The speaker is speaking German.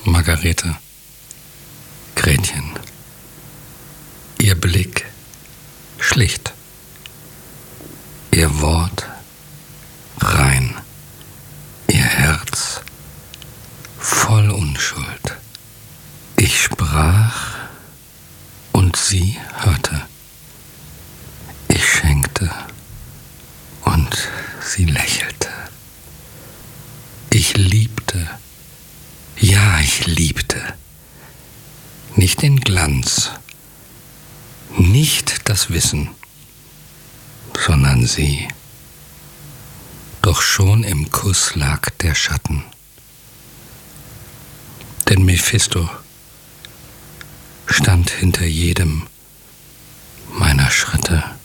Margarete, Gretchen. Ihr Blick schlicht, ihr Wort rein, ihr Herz voll Unschuld. Ich sprach und sie hörte. Ich schenkte und sie lächelte. Ich liebte, ja, ich liebte. Nicht den Glanz, nicht das Wissen, sondern sie. Doch schon im Kuss lag der Schatten. Denn Mephisto stand hinter jedem meiner Schritte.